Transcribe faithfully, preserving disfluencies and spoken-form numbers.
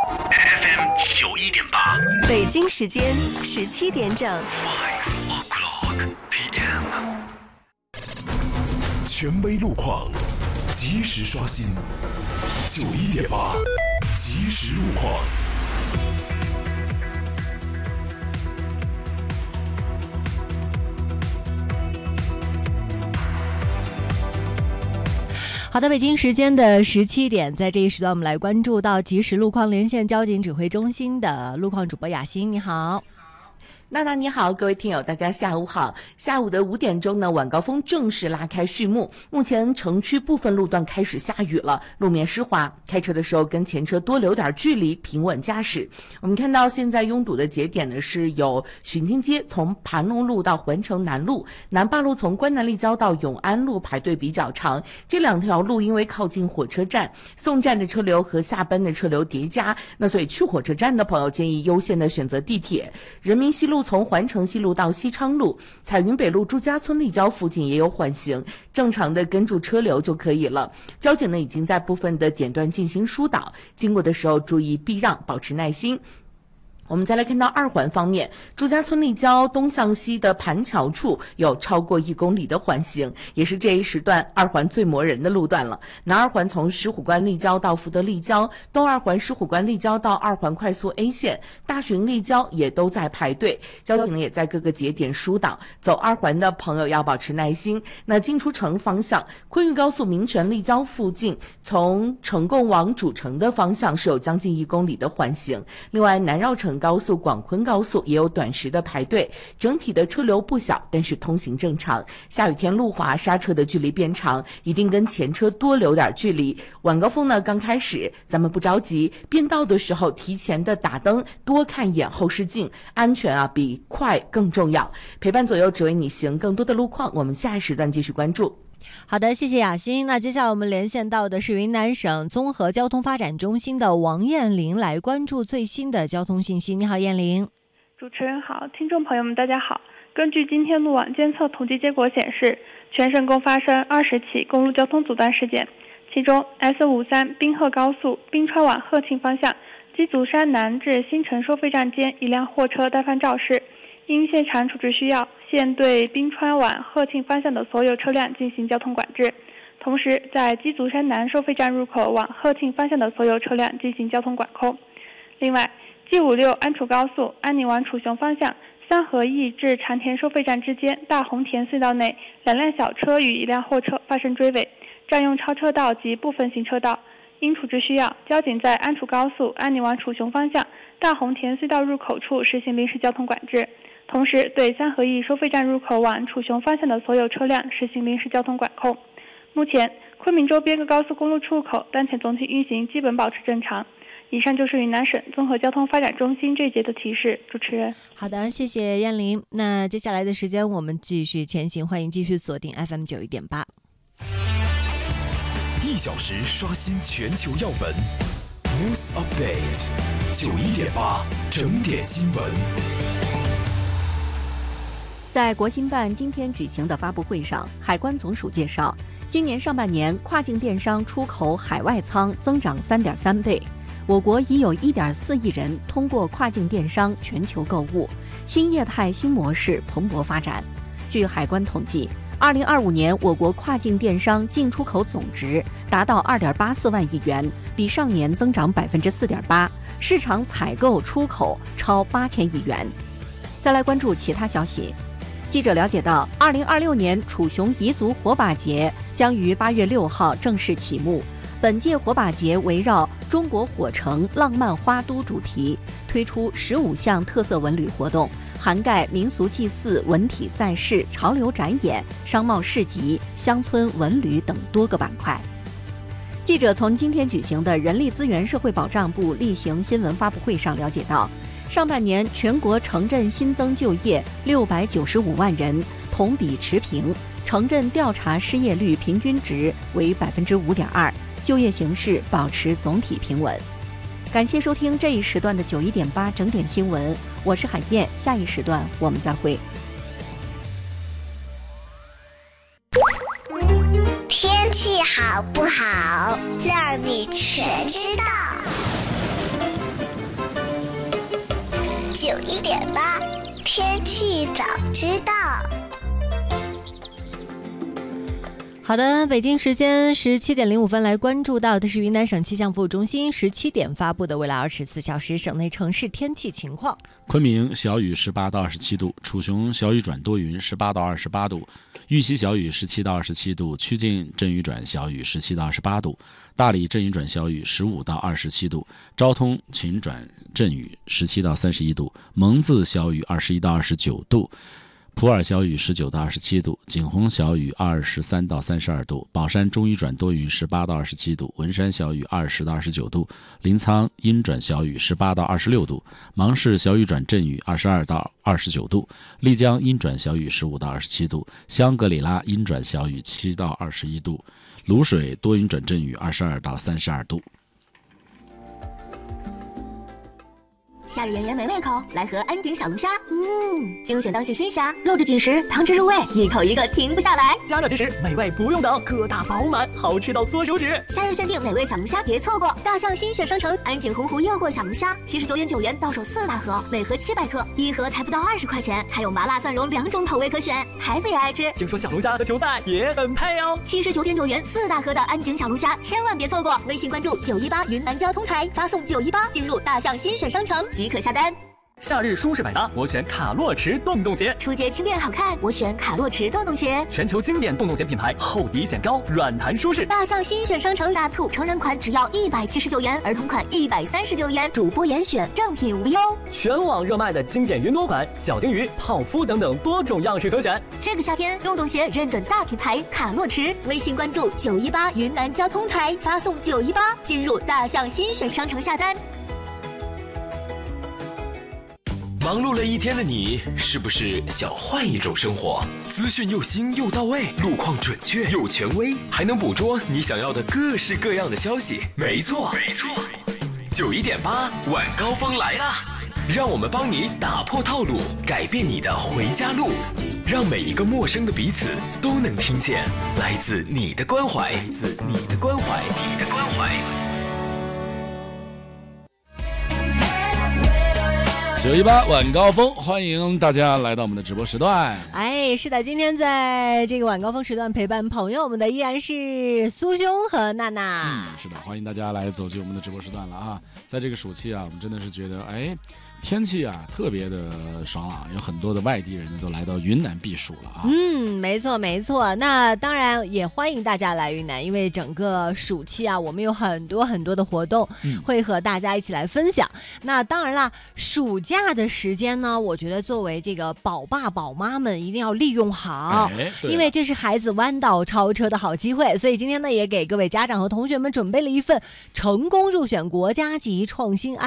F M 九一点八， 北京时间十七点整。 Five o'clock P M。 权威路况，及时刷新。九一点八，及时路况。 好的，北京时间的十七点，在这一时段我们来关注到即时路况，连线交警指挥中心的路况主播雅欣，你好。 娜娜你好，各位听友大家下午好。下午的五点钟呢，晚高峰正式拉开序幕。目前城区部分路段开始下雨了，路面湿滑，开车的时候跟前车多留点距离，平稳驾驶。我们看到现在拥堵的节点呢，是有巡京街从盘龙路到环城南路，南坝路从关南立交到永安路排队比较长。这两条路因为靠近火车站，送站的车流和下班的车流叠加，那所以去火车站的朋友建议优先的选择地铁。人民西路从环城西路到西昌路，彩云北路朱家村立交附近也有缓行，正常的跟住车流就可以了。交警呢已经在部分的点段进行疏导，经过的时候注意避让，保持耐心。我们再来看到二环方面，朱家村立交东向西的盘桥处有超过一公里的缓行，也是这一时段二环最磨人的路段了。南二环从石虎关立交到福德立交，东二环石虎关立交到二环快速 A 线，大巡立交也都在排队。交警呢也在各个节点疏导，走二环的朋友要保持耐心。那进出城方向，昆玉高速民权立交附近，从成贡往主城的方向是有将近一公里的缓行。另外，南绕城高速、广昆高速也有短时的排队，整体的车流不小，但是通行正常。下雨天路滑，刹车的距离变长，一定跟前车多留点距离。晚高峰呢刚开始，咱们不着急，变道的时候提前的打灯，多看一眼后视镜，安全啊比快更重要。陪伴左右，只为你行。更多的路况，我们下一时段继续关注。 好的，谢谢雅欣。那接下来我们连线到的是云南省综合交通发展中心的王艳玲，来关注最新的交通信息。你好，艳玲。 主持人好，听众朋友们大家好。根据今天路网监测统计结果显示，全省共发生二十起公路交通阻断事件，其中 S 五十三 滨贺高速滨川往鹤庆方向鸡足山南至新城收费站间一辆货车待发肇事，因现场处置需要，现对滨川往鹤庆方向的所有车辆进行交通管制，同时在鸡足山南收费站入口往鹤庆方向的所有车辆进行交通管控。另外 G 五十六 安楚高速安宁往楚雄方向三合驿至长田收费站之间大红田隧道内，两辆小车与一辆货车发生追尾，占用超车道及部分行车道，因处置需要，交警在安楚高速安宁往楚雄方向大红田隧道入口处实行临时交通管制，同时对三合驿收费站入口往楚雄方向的所有车辆实行临时交通管控。目前昆明周边各高速公路出口当前总体运行基本保持正常。以上就是云南省综合交通发展中心这一节的提示。主持人好的，谢谢艳玲。那接下来的时间我们继续前行，欢迎继续锁定 F M 九一点八， 一小时刷新全球要闻 News Update 九一点八整点新闻。 在国新办今天举行的发布会上，海关总署介绍，今年上半年跨境电商出口海外仓增长 三点三倍，我国已有 一点四亿人通过跨境电商全球购物，新业态新模式蓬勃发展。据海关统计，二零二五年我国跨境电商进出口总值达到 二点八四万亿元，比上年增长 百分之四点八， 市场采购出口超八千亿元。再来关注其他消息。记者了解到，二零二六年楚雄彝族火把节将于八月六号正式启幕。本届火把节围绕中国火城浪漫花都主题，推出十五项特色文旅活动，涵盖民俗祭祀、文体赛事、潮流展演、商贸市集、乡村文旅等多个板块。记者从今天举行的人力资源社会保障部例行新闻发布会上了解到，上半年全国城镇新增就业六百九十五万人，同比持平，城镇调查失业率平均值为 百分之五点二， 就业形势保持总体平稳。感谢收听这一时段的九一点八整点新闻，我是海燕，下一时段我们再会。 天气好不好，让你全知道。 九一点八，天气早知道。 好的，北京时间十七点零五分，来关注到的是云南省气象服务中心十七点发布的未来二十四小时省内城市天气情况。 昆明小雨十八到二十七度，楚雄小雨转多云十八到二十八度，玉溪小雨十七到二十七度，曲靖阵雨转小雨十七到二十八度，大理阵雨转小雨十五到二十七度，昭通晴转阵雨十七到三十一度，蒙自小雨二十一到二十九度，普洱小雨十九到二十七度，景洪小雨二十三到三十二度，宝山中雨转多云十八到二十七度，文山小雨二十到二十九度，临沧阴转小雨十八到二十六度，芒市小雨转阵雨二十二到二十九度，丽江阴转小雨十五到二十七度，香格里拉阴转小雨七到二十一度，卤水多云转阵雨二十二到三十二度。 夏日炎炎美胃口，来盒安鼎小龙虾。嗯，精选当季新虾，肉质紧实，汤汁入味，一口一个停不下来。 加热即食，美味不用等，个大饱满，好吃到缩手指。 夏日限定美味小龙虾，别错过！大象新选商城安鼎洪湖诱惑小龙虾，七十九点九元到手四大盒，每盒七百克，一盒才不到二十块钱，还有麻辣蒜蓉两种口味可选，孩子也爱吃。 听说小龙虾和球赛也很配哦。 七十九点九元四大盒的安鼎小龙虾，千万别错过！微信关注九一八云南交通台，发送九一八进入大象新选商城即可下单。 夏日舒适百搭，我选卡洛驰洞洞鞋。 初阶轻便好看，我选卡洛驰洞洞鞋。 全球经典洞洞鞋品牌，厚底显高，软弹舒适。 大象新选商城大促，成人款只要一百七十九元，儿童款一百三十九元，主播严选，正品无忧。 全网热卖的经典云朵款、小金鱼、泡芙等等多种样式可选。 这个夏天，洞洞鞋认准大品牌卡洛驰。微信关注九一八云南交通台，发送九一八进入大象新选商城下单。 忙碌了一天的你，是不是想换一种生活？资讯又新又到位，路况准确又权威，还能捕捉你想要的各式各样的消息。没错，没错，九一点八晚高峰来啦！让我们帮你打破套路，改变你的回家路，让每一个陌生的彼此都能听见来自你的关怀，来自你的关怀，你的关怀。 九一八晚高峰，欢迎大家来到我们的直播时段。 哎，是的，今天在这个晚高峰时段陪伴朋友们的依然是苏兄和娜娜。 嗯，是的，欢迎大家来走进我们的直播时段了啊！在这个暑期啊，我们真的是觉得，哎，天气啊特别的爽朗，有很多的外地人呢都来到云南避暑了啊。 嗯，没错没错。那当然也欢迎大家来云南，因为整个暑期啊，我们有很多很多的活动、嗯、会和大家一起来分享。那当然啦，暑假的时间呢，我觉得作为这个宝爸宝妈们一定要利用好， 哎、 因为这是孩子弯道超车的好机会。所以今天呢，也给各位家长和同学们准备了一份成功入选国家级创新案